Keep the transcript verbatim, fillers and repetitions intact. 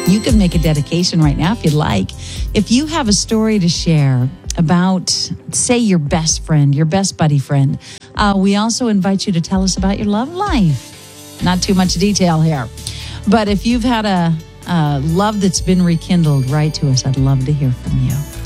You can make a dedication right now if you'd like. If you have a story to share about, say, your best friend, your best buddy friend, uh, we also invite you to tell us about your love life. Not too much detail here. But if you've had a, a love that's been rekindled, write to us. I'd love to hear from you.